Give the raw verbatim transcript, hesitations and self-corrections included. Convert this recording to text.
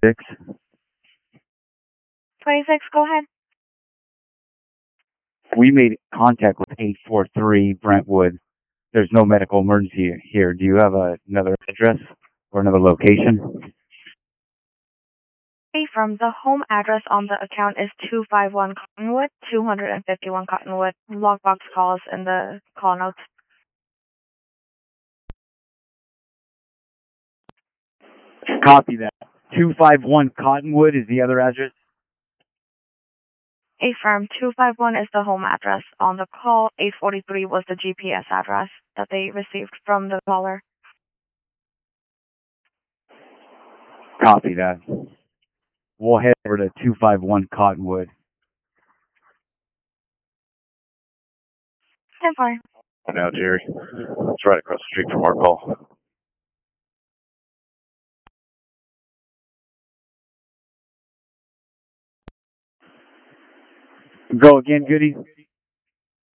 twenty-six. twenty-six, go ahead. We made contact with eight forty-three Brentwood. There's no medical emergency here. Do you have a, another address or another location? From the home address on the account is two five one Cottonwood, two fifty-one Cottonwood. Logbox calls in the call notes. Copy that. two five one Cottonwood is the other address? Affirm, two five one is the home address on the call. eight forty-three was the G P S address that they received from the caller. Copy that. We'll head over to two five one Cottonwood. ten four. Now, Jerry. It's right across the street from our call. Go again, Goody.